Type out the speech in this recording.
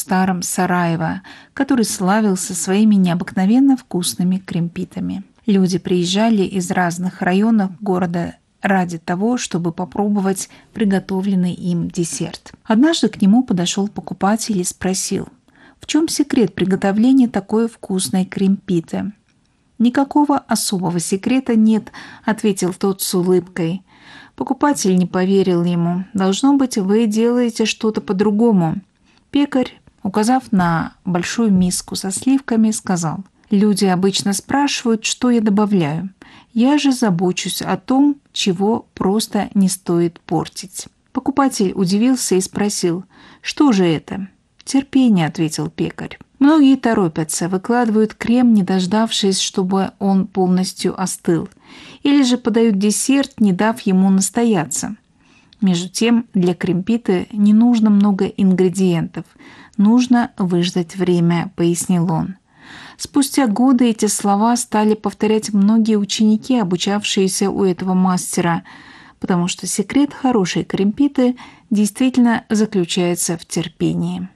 старом Сараево, который славился своими необыкновенно вкусными кремпитами. Люди приезжали из разных районов города ради того, чтобы попробовать приготовленный им десерт. Однажды к нему подошел покупатель и спросил: «В чем секрет приготовления такой вкусной кремпиты?» «Никакого особого секрета нет», — ответил тот с улыбкой. Покупатель не поверил ему. «Должно быть, вы делаете что-то по-другому». Пекарь, указав на большую миску со сливками, сказал: «Люди обычно спрашивают, что я добавляю. Я же забочусь о том, чего просто не стоит портить». Покупатель удивился и спросил: «Что же это?» «Терпение», — ответил пекарь. Многие торопятся, выкладывают крем, не дождавшись, чтобы он полностью остыл, или же подают десерт, не дав ему настояться. Между тем, для кремпиты не нужно много ингредиентов, нужно выждать время, пояснил он. Спустя годы эти слова стали повторять многие ученики, обучавшиеся у этого мастера, потому что секрет хорошей кремпиты действительно заключается в терпении.